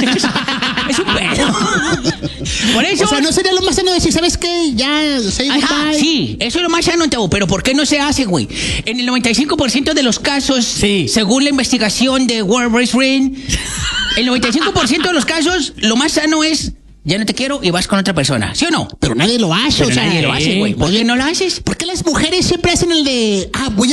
Es un pedo. Por eso... O sea, ¿no sería lo más sano decir, ¿sabes qué? Ya, say goodbye? Sí, eso es lo más sano, Tavo, pero ¿por qué no se hace, güey? En el 95% de los casos, según la investigación de World Race Ring, el 95% de los casos, lo más sano es... Ya no te quiero y vas con otra persona, ¿sí o no? Pero nadie lo hace, Pero nadie lo hace, güey. ¿Por qué no lo haces? ¿Por qué las mujeres siempre hacen el de, voy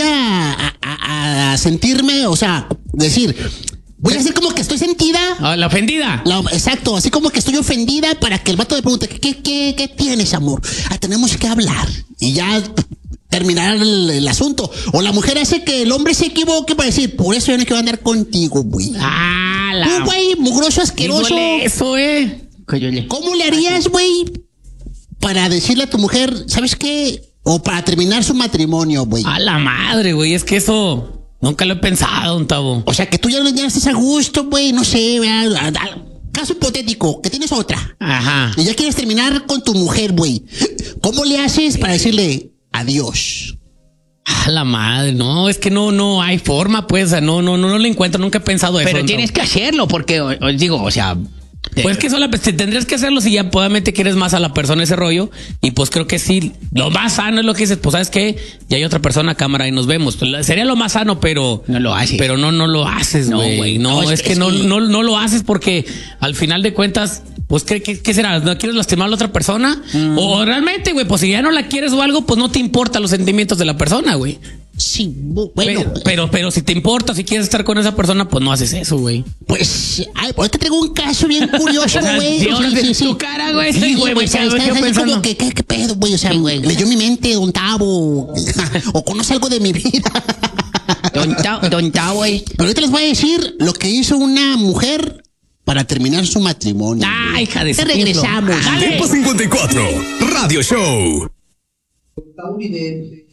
a sentirme, o sea, decir, voy a decir como que estoy sentida? La ofendida. Exacto, así como que estoy ofendida para que el vato le pregunte, ¿qué tienes, amor? Tenemos que hablar y ya terminar el asunto. O la mujer hace que el hombre se equivoque para decir, por eso yo no quiero andar contigo, güey. Tú, güey, mugroso, asqueroso. Eso, ¿Cómo le harías, güey, para decirle a tu mujer, ¿sabes qué? O para terminar su matrimonio, güey. A la madre, güey, es que eso nunca lo he pensado, un Tavo. O sea, que tú ya estás a gusto, güey, no sé, caso hipotético, que tienes otra. Ajá. Y ya quieres terminar con tu mujer, güey. ¿Cómo le haces para decirle adiós? A la madre, no, es que no hay forma, pues, o sea, no le encuentro, nunca he pensado eso. Pero tienes que hacerlo, porque, digo, o sea... Pues que solamente tendrías que hacerlo si ya obviamente quieres más a la persona ese rollo. Y pues creo que sí, lo más sano es lo que dices, pues sabes qué, ya hay otra persona, cámara, y nos vemos. Sería lo más sano, pero no lo haces. Pero no lo haces, güey. No, es que no lo haces porque al final de cuentas, pues ¿qué será? ¿No quieres lastimar a la otra persona? O realmente, güey, pues si ya no la quieres o algo, pues no te importan los sentimientos de la persona, güey. Sí, bueno. Pero si te importa, si quieres estar con esa persona, pues no haces eso, güey. Pues, ahorita traigo un caso bien curioso, güey. Sí. Tu cara, güey. Sí, güey, está como que, ¿qué pedo, güey? O sea, leyó mi mente, don Tavo, o conoce algo de mi vida. Don Tavo, güey. Pero ahorita les voy a decir lo que hizo una mujer para terminar su matrimonio. Hija de... Te regresamos. Tiempo 54, Radio Show. Estadounidense